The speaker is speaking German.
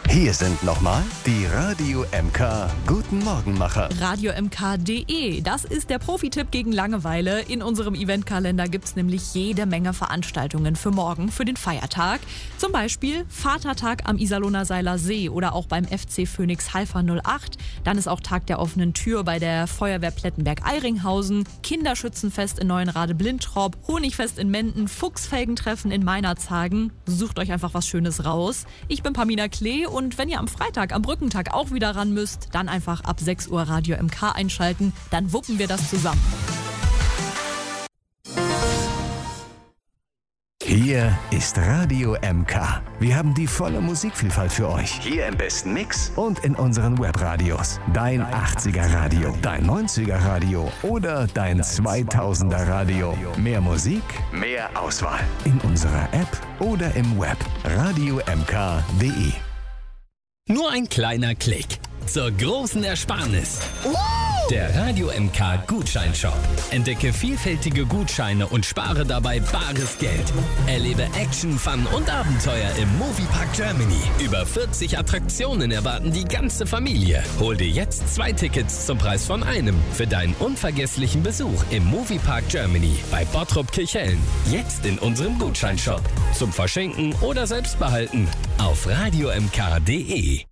Hier sind nochmal die Radio MK Guten Morgenmacher. RadioMK.de, das ist der Profi-Tipp gegen Langeweile. In unserem Eventkalender gibt's nämlich jede Menge Veranstaltungen für morgen, für den Feiertag. Zum Beispiel Vatertag am Iserlohner Seiler See oder auch beim FC Phoenix Halver 08. Dann ist auch Tag der offenen Tür bei der Feuerwehr Plettenberg-Eiringhausen, Kinderschützenfest in Neuenrade-Blintrop, Honigfest in Menden, Fuchsfelgentreffen in Meinerzhagen. Sucht euch einfach was Schönes raus. Ich bin Pamina Klee und wenn ihr am Freitag, am Brückentag auch wieder ran müsst, dann einfach ab 6 Uhr Radio MK einschalten, dann wuppen wir das zusammen. Hier ist Radio MK. Wir haben die volle Musikvielfalt für euch. Hier im besten Mix und in unseren Webradios. Dein 80er Radio, dein 90er Radio oder dein 2000er Radio. Mehr Musik, mehr Auswahl. In unserer App oder im Web. RadioMK.de. Nur ein kleiner Klick zur großen Ersparnis. Der Radio MK Gutscheinshop. Entdecke vielfältige Gutscheine und spare dabei bares Geld. Erlebe Action, Fun und Abenteuer im Moviepark Germany. Über 40 Attraktionen erwarten die ganze Familie. Hol dir jetzt 2 Tickets zum Preis von einem für deinen unvergesslichen Besuch im Moviepark Germany bei Bottrop Kirchhellen. Jetzt in unserem Gutscheinshop. Zum Verschenken oder selbst behalten auf radiomk.de.